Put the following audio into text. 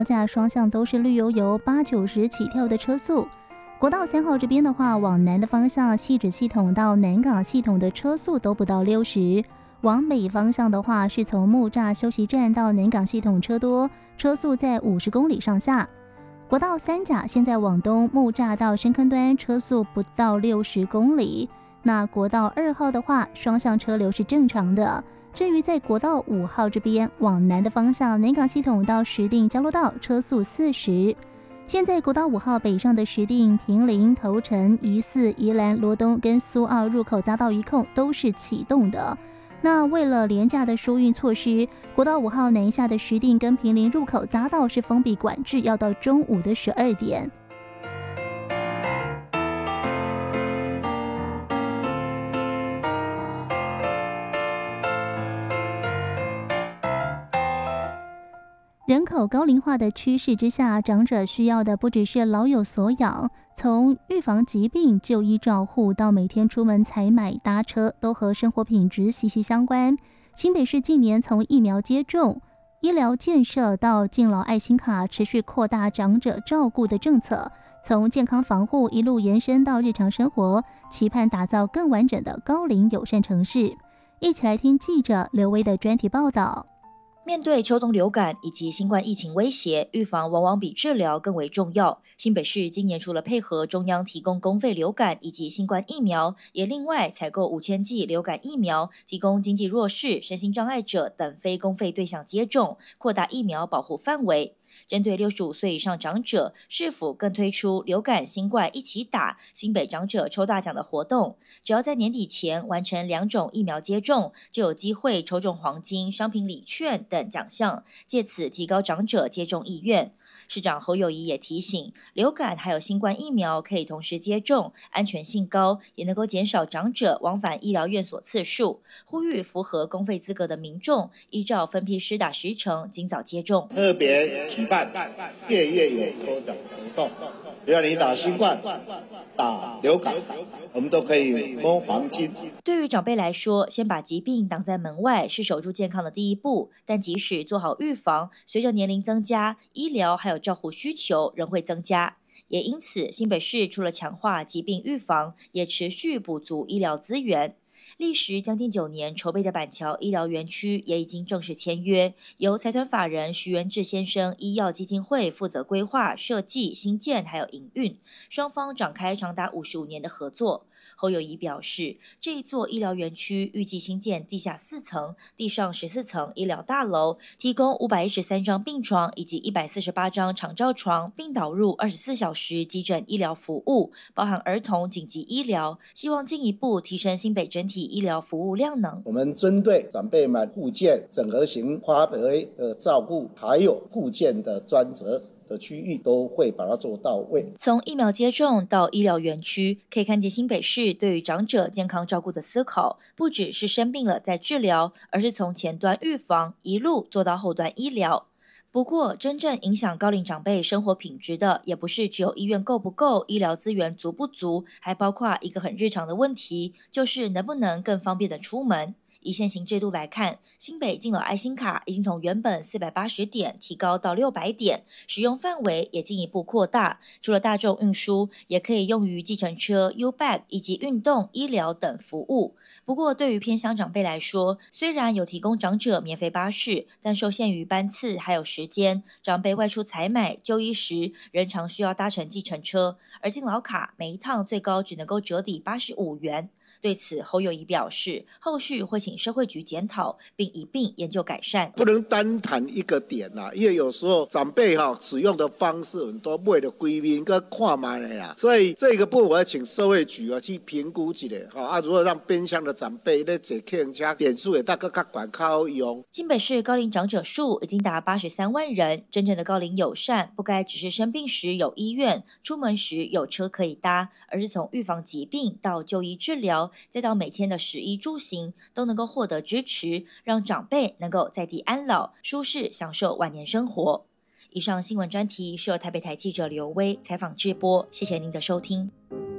架双向都是绿油油80-90起跳的车速。国道3号这边的话，往南的方向汐止系统到南港系统的车速都不到60，往北方向的话是从木栅休息站到南港系统车多，车速在50公里上下。国道3甲现在往东木栅到深坑端车速不到60公里。那国道2号的话，双向车流是正常的。至于在国道5号这边往南的方向，南港系统到石碇交流道车速40。现在国道5号北上的石碇、坪林、头城、宜4、宜兰、罗东跟苏澳入口匝道一控都是启动的。那为了廉价的疏运措施，国道5号南下的石碇跟坪林入口匝道是封闭管制，要到中午的12点。人口高龄化的趋势之下，长者需要的不只是老有所养，从预防疾病、就医照护到每天出门采买搭车，都和生活品质息息相关。新北市近年从疫苗接种、医疗建设到敬老爱心卡，持续扩大长者照顾的政策，从健康防护一路延伸到日常生活，期盼打造更完整的高龄友善城市。一起来听记者刘威的专题报道。 面对秋冬流感以及新冠疫情威胁，预防往往比治疗更为重要。新北市今年除了配合中央提供公费流感以及新冠疫苗，也另外采购5000剂流感疫苗，提供经济弱势、身心障碍者等非公费对象接种，扩大疫苗保护范围。针对65岁以上长者，市府更推出流感、新冠一起打新北长者抽大奖的活动，只要在年底前完成2种疫苗接种，就有机会抽中黄金、商品礼券等奖项，借此提高长者接种意愿。市长侯友宜也提醒，流感还有新冠疫苗可以同时接种，安全性高，也能够减少长者往返医疗院所次数，呼吁符合公费资格的民众依照分批施打时程尽早接种。 特别举办月有抽奖活动，只要你打新冠、打流感，我们都可以摸黄金。 对于长辈来说，先把疾病挡在门外是守住健康的第一步，但即使做好预防，随着年龄增加，医疗还有照护需求仍会增加。也因此，新北市除了强化疾病预防，也持续补足医疗资源。历时将近9年筹备的板桥医疗园区也已经正式签约，由财团法人徐元志先生医药基金会负责规划、设计、新建还有营运，双方展开长达55年的合作。侯友宜表示，这一座医疗园区预计新建地下4层、地上14层医疗大楼，提供513张病床以及148张长照床，并导入24小时急诊医疗服务，包含儿童紧急医疗，希望进一步提升新北整体医疗服务量能。 我们针对长辈们复健、整合型花培的照顾，还有复健的专责的区域都会把它做到位。 从疫苗接种到医疗园区，可以看见新北市对于长者健康照顾的思考，不只是生病了再治疗，而是从前端预防一路做到后端医疗。不过，真正影响高龄长辈生活品质的，也不是只有医院够不够、医疗资源足不足，还包括一个很日常的问题，就是能不能更方便的出门。以现行制度来看，新北敬老爱心卡已经从原本480点提高到600点，使用范围也进一步扩大。除了大众运输，也可以用于计程车、U-Bag 以及运动、医疗等服务。不过，对于偏乡长辈来说，虽然有提供长者免费巴士，但受限于班次还有时间，长辈外出采买、就医时，仍常需要搭乘计程车，而敬老卡每一趟最高只能够折抵85元。对此，侯友宜表示，后续会请社会局检讨，并一并研究改善。 不能单谈一个点啦，因为有时候长辈使用的方式很多，为了归民跟看慢的啦，所以这个部分我要请社会局去评估一下，如何让边乡的长辈咧坐客运车点数也大概较管较好用。 新北市高龄长者数已经达83万人，真正的高龄友善，不该只是生病时有医院，出门时有车可以搭，而是从预防疾病到就医治疗，再到每天的食衣住行都能够获得支持，让长辈能够在地安老，舒适享受晚年生活。以上新闻专题是由台北台记者刘威采访制播，谢谢您的收听。